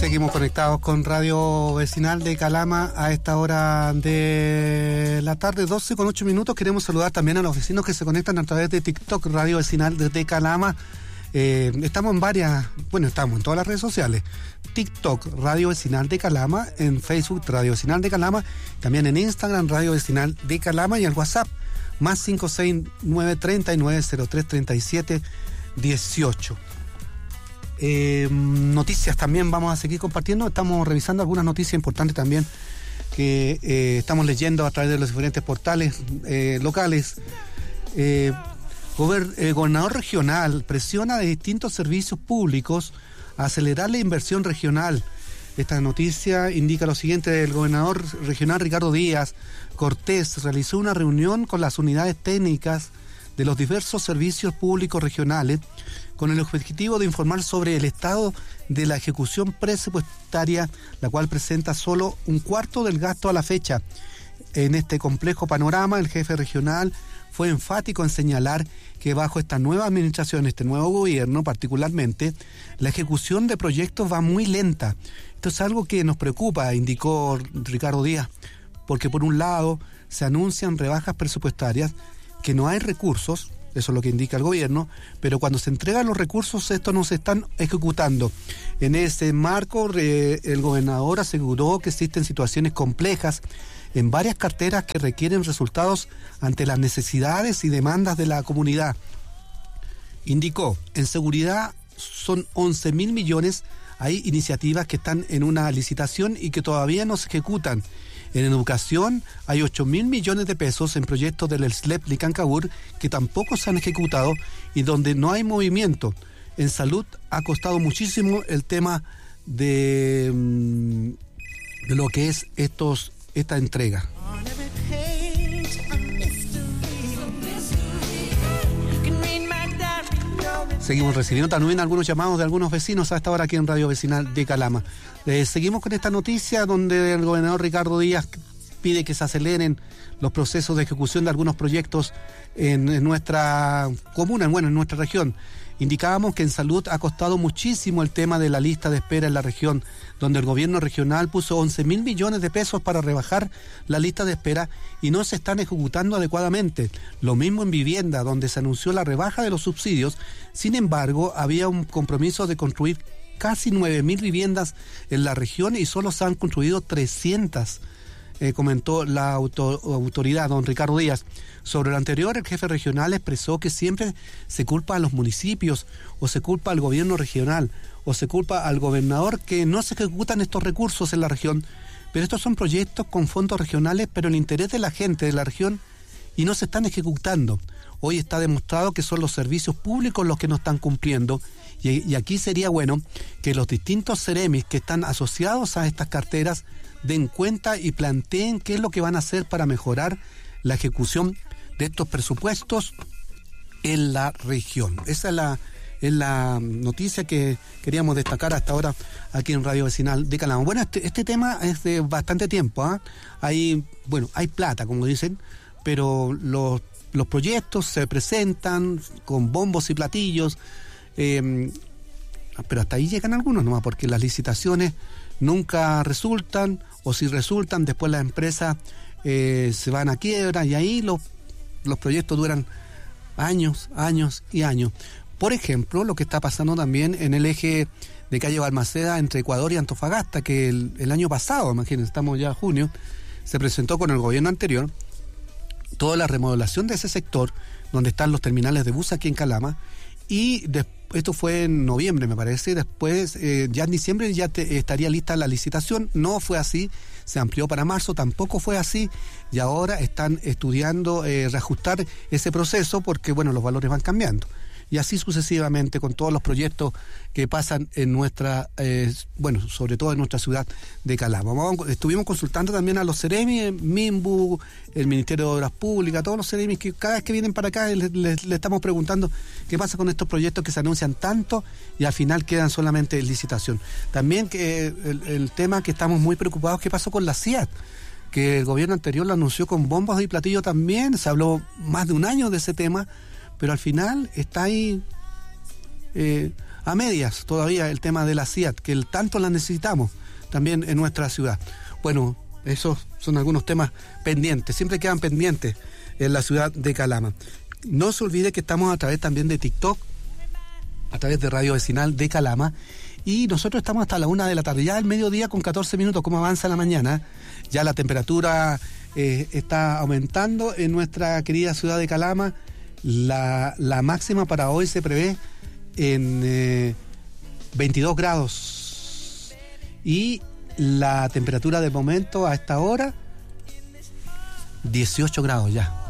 Seguimos conectados con Radio Vecinal de Calama a esta hora de la tarde, 12:08. Queremos saludar también a los vecinos que se conectan a través de TikTok, Radio Vecinal de Calama. Estamos estamos en todas las redes sociales. TikTok, Radio Vecinal de Calama, en Facebook, Radio Vecinal de Calama, también en Instagram, Radio Vecinal de Calama, y el WhatsApp, más 56939033718. Noticias también vamos a seguir compartiendo. Estamos revisando algunas noticias importantes también que estamos leyendo a través de los diferentes portales locales. Gobernador regional presiona de distintos servicios públicos a acelerar la inversión regional. Esta noticia indica lo siguiente: el gobernador regional Ricardo Díaz Cortés realizó una reunión con las unidades técnicas de los diversos servicios públicos regionales con el objetivo de informar sobre el estado de la ejecución presupuestaria, la cual presenta solo un cuarto del gasto a la fecha. En este complejo panorama, el jefe regional fue enfático en señalar que bajo esta nueva administración, este nuevo gobierno particularmente, la ejecución de proyectos va muy lenta. Esto es algo que nos preocupa, indicó Ricardo Díaz, porque por un lado se anuncian rebajas presupuestarias, que no hay recursos, eso es lo que indica el gobierno, pero cuando se entregan los recursos, estos no se están ejecutando. En ese marco, el gobernador aseguró que existen situaciones complejas en varias carteras que requieren resultados ante las necesidades y demandas de la comunidad. Indicó, en seguridad son 11.000 millones, hay iniciativas que están en una licitación y que todavía no se ejecutan. En educación hay 8.000 millones de pesos en proyectos del SLEP Licancabur que tampoco se han ejecutado y donde no hay movimiento. En salud ha costado muchísimo el tema de lo que es esta entrega. Seguimos recibiendo también algunos llamados de algunos vecinos a esta hora aquí en Radio Vecinal de Calama. Seguimos con esta noticia donde el gobernador Ricardo Díaz pide que se aceleren los procesos de ejecución de algunos proyectos en nuestra comuna, en nuestra región. Indicábamos que en salud ha costado muchísimo el tema de la lista de espera en la región, donde el gobierno regional puso 11.000 millones de pesos para rebajar la lista de espera y no se están ejecutando adecuadamente. Lo mismo en vivienda, donde se anunció la rebaja de los subsidios. Sin embargo, había un compromiso de construir casi 9.000 viviendas en la región y solo se han construido 300. Comentó la autoridad, don Ricardo Díaz. Sobre lo anterior, el jefe regional expresó que siempre se culpa a los municipios, o se culpa al gobierno regional, o se culpa al gobernador que no se ejecutan estos recursos en la región. Pero estos son proyectos con fondos regionales, pero el interés de la gente de la región, y no se están ejecutando. Hoy está demostrado que son los servicios públicos los que no están cumpliendo, y aquí sería bueno que los distintos CEREMIS que están asociados a estas carteras den cuenta y planteen qué es lo que van a hacer para mejorar la ejecución de estos presupuestos en la región. Esa es la noticia que queríamos destacar hasta ahora aquí en Radio Vecinal de Calama. Bueno, este tema es de bastante tiempo, ¿eh? Hay plata, como dicen, pero los proyectos se presentan con bombos y platillos, pero hasta ahí llegan algunos nomás, porque las licitaciones nunca resultan, o si resultan, después las empresas se van a quiebra, y ahí los proyectos duran años y años. Por ejemplo, lo que está pasando también en el eje de calle Balmaceda entre Ecuador y Antofagasta, que el año pasado, imagínense, estamos ya en junio, se presentó con el gobierno anterior toda la remodelación de ese sector, donde están los terminales de bus aquí en Calama, y esto fue en noviembre, me parece. Después, ya en diciembre ya estaría lista la licitación. No fue así, se amplió para marzo, tampoco fue así, y ahora están estudiando reajustar ese proceso porque, los valores van cambiando. Y así sucesivamente con todos los proyectos que pasan en nuestra, sobre todo en nuestra ciudad de Calama. Estuvimos consultando también a los CEREMI, MIMBU, el Ministerio de Obras Públicas, todos los CEREMI que cada vez que vienen para acá le estamos preguntando qué pasa con estos proyectos que se anuncian tanto y al final quedan solamente en licitación. También que el tema que estamos muy preocupados, ¿qué pasó con la CIAT? Que el gobierno anterior lo anunció con bombos y platillos también, se habló más de un año de ese tema, pero al final está ahí a medias todavía el tema de la CIAT, que tanto la necesitamos también en nuestra ciudad. Bueno, esos son algunos temas pendientes, siempre quedan pendientes en la ciudad de Calama. No se olvide que estamos a través también de TikTok, a través de Radio Vecinal de Calama, y nosotros estamos hasta la 1 de la tarde, ya al mediodía con 14 minutos, como avanza la mañana, ya la temperatura está aumentando en nuestra querida ciudad de Calama. La máxima para hoy se prevé en 22 grados y la temperatura de momento a esta hora 18 grados ya.